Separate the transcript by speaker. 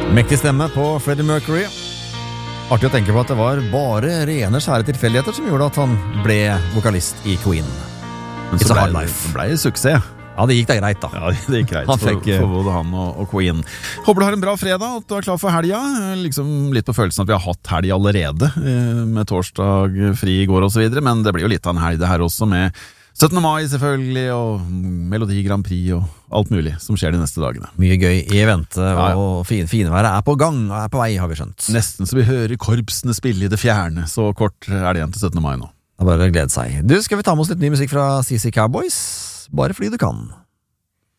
Speaker 1: Mektig stemme på Freddie Mercury. Artig å tenke på at det var bare rene skjære tilfeldigheter som gjorde at han ble vokalist i Queen.
Speaker 2: Men
Speaker 1: It's
Speaker 2: så
Speaker 1: a hard
Speaker 2: ble
Speaker 1: life.
Speaker 2: det suksess.
Speaker 1: Ja, det gikk da greit da.
Speaker 2: Ja, det gikk greit
Speaker 1: Han fikk,
Speaker 2: for både han og Queen. Håper du har en bra fredag, at du er klar for helga. Liksom litt på følelsen at vi har hatt helg allerede, med torsdag fri i går og så videre, men det blir jo litt av en helg det her også, med 17. mai selvfølgelig, og Melodi Grand Prix og alt mulig som skjer de neste dagene.
Speaker 1: Mye gøy i vente, og finværet er på gang og er på vei, har vi skjønt.
Speaker 2: Nesten så vi hører korpsene spille i det fjerne, så kort er det igjen til 17. mai nå.
Speaker 1: Det er bare å glede seg. Du, skal vi ta med oss litt ny musikk fra CC Cowboys? Bare fordi du kan.